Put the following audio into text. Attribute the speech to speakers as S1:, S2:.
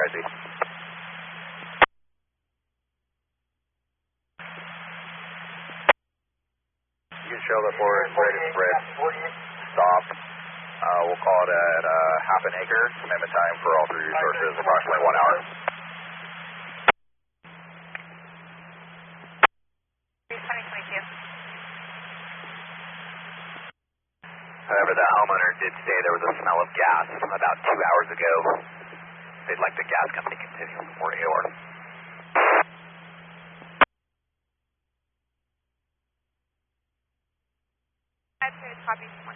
S1: Tracy. You show the forward bridge. Stop. We'll call it at half an acre. Commitment time for all three resources, approximately 1 hour. However, the homeowner did say there was a smell of gas about 2 hours ago. They'd like the gas company to continue for AOR.
S2: Copy.